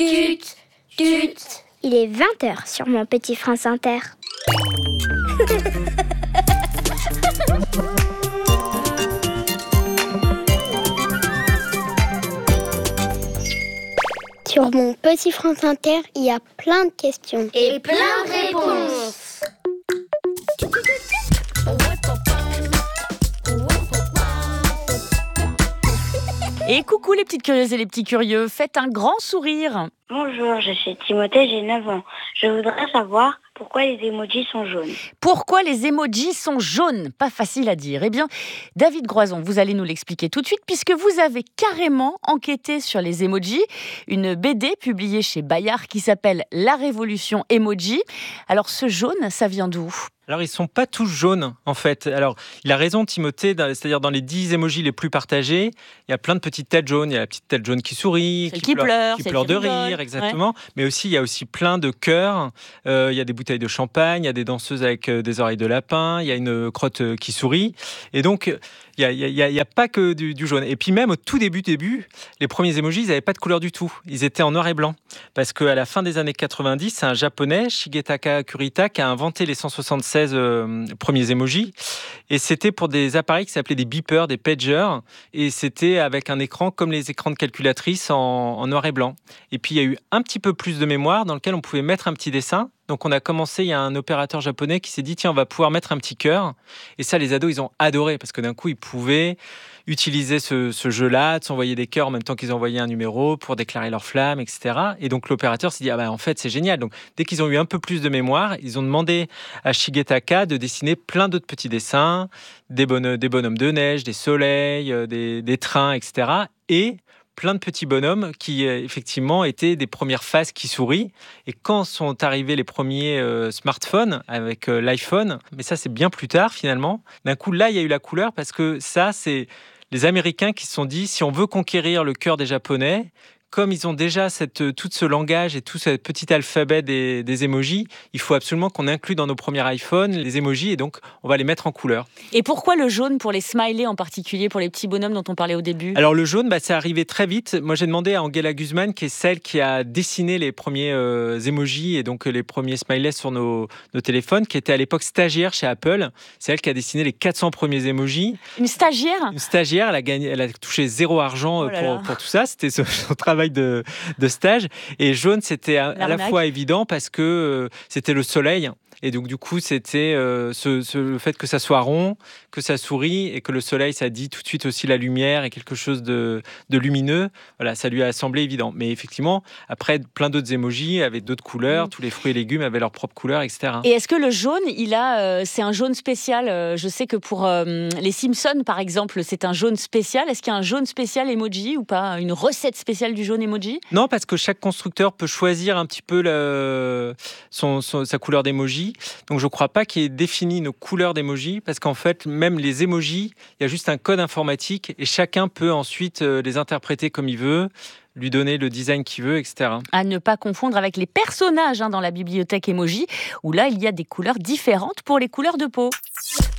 Tut, tut. Il est 20h sur mon petit France Inter. Sur mon petit France Inter, il y a plein de questions. Et plein de réponses. Et coucou les petites curieuses et les petits curieux, faites un grand sourire. Bonjour, je suis Timothée, j'ai 9 ans. Je voudrais savoir pourquoi les emojis sont jaunes. Pourquoi les emojis sont jaunes? Pas facile à dire. Eh bien, David Groison, vous allez nous l'expliquer tout de suite puisque vous avez carrément enquêté sur les emojis. Une BD publiée chez Bayard qui s'appelle La Révolution Emoji. Alors ce jaune, ça vient d'où? Alors, ils ne sont pas tous jaunes, en fait. Alors, il a raison, Timothée, c'est-à-dire dans les 10 emojis les plus partagés, il y a plein de petites têtes jaunes. Il y a la petite tête jaune qui sourit, qui pleure de rire, exactement. Ouais. Mais aussi, il y a aussi plein de cœurs. Il y a des bouteilles de champagne, il y a des danseuses avec des oreilles de lapin, il y a une crotte qui sourit. Et donc, il n'y a pas que du jaune. Et puis même au tout début, les premiers emojis, ils n'avaient pas de couleur du tout. Ils étaient en noir et blanc. Parce qu'à la fin des années 90, c'est un japonais, Shigetaka Kurita, qui a inventé les 176 premiers emojis. Et c'était pour des appareils qui s'appelaient des beepers, des pagers. Et c'était avec un écran comme les écrans de calculatrice en noir et blanc. Et puis il y a eu un petit peu plus de mémoire dans lequel on pouvait mettre un petit dessin. Donc on a commencé, il y a un opérateur japonais qui s'est dit tiens, on va pouvoir mettre un petit cœur. Et ça, les ados, ils ont adoré parce que d'un coup, ils pouvaient utiliser ce jeu-là, de s'envoyer des cœurs en même temps qu'ils envoyaient un numéro pour déclarer leur flamme, etc. Et donc l'opérateur s'est dit en fait, c'est génial. Donc dès qu'ils ont eu un peu plus de mémoire, ils ont demandé à Shigetaka de dessiner plein d'autres petits dessins, des bonhommes de neige, des soleils, des trains, etc. Et plein de petits bonhommes qui, effectivement, étaient des premières faces qui sourient. Et quand sont arrivés les premiers smartphones avec l'iPhone, mais ça, c'est bien plus tard, finalement, d'un coup, là, il y a eu la couleur parce que ça, c'est les Américains qui se sont dit, si on veut conquérir le cœur des Japonais, comme ils ont déjà tout ce langage et tout ce petit alphabet des emojis, il faut absolument qu'on inclue dans nos premiers iPhones les emojis et donc on va les mettre en couleur. Et pourquoi le jaune pour les smileys en particulier, pour les petits bonhommes dont on parlait au début? Alors le jaune, c'est arrivé très vite. Moi j'ai demandé à Angela Guzman, qui est celle qui a dessiné les premiers emojis et donc les premiers smileys sur nos téléphones, qui était à l'époque stagiaire chez Apple. C'est elle qui a dessiné les 400 premiers emojis. Une stagiaire? Une stagiaire, elle a touché 0 argent pour tout ça. C'était son travail de stage. Et jaune, c'était à la fois évident parce que c'était le soleil. Et donc, du coup, c'était le fait que ça soit rond, que ça sourit et que le soleil, ça dit tout de suite aussi la lumière et quelque chose de lumineux. Voilà, ça lui a semblé évident. Mais effectivement, après, plein d'autres emojis avaient d'autres couleurs. Tous les fruits et légumes avaient leur propre couleur, etc. Et est-ce que le jaune, c'est un jaune spécial? Je sais que pour les Simpsons, par exemple, c'est un jaune spécial. Est-ce qu'il y a un jaune spécial emoji ou pas? Une recette spéciale du jaune emoji? Non, parce que chaque constructeur peut choisir un petit peu sa couleur d'emoji. Donc je ne crois pas qu'il ait défini nos couleurs d'emoji, parce qu'en fait, même les emojis, il y a juste un code informatique et chacun peut ensuite les interpréter comme il veut, lui donner le design qu'il veut, etc. À ne pas confondre avec les personnages dans la bibliothèque emoji, où là, il y a des couleurs différentes pour les couleurs de peau.